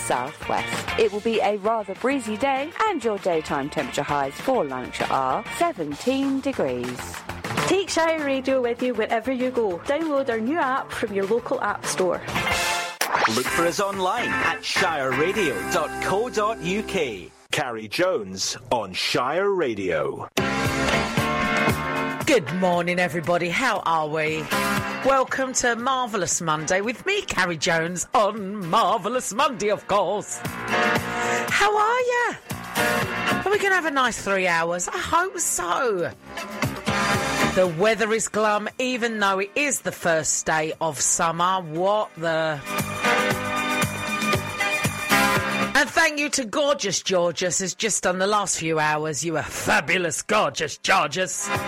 southwest. It will be a rather breezy day, and your daytime temperature highs for Lanarkshire are 17 degrees. Take Shire Radio with you wherever you go. Download our new app from your local app store. Look for us online at shireradio.co.uk. Carrie Jones on Shire Radio. Good morning, everybody. How are we? Welcome to Marvellous Monday with me, Carrie Jones, on Marvellous Monday, of course. How are you? Are we going to have a nice 3 hours? I hope so. The weather is glum, even though it is the first day of summer. What the... And thank you to Gorgeous Georges, who's just done the last few hours. You are fabulous, Gorgeous Georges.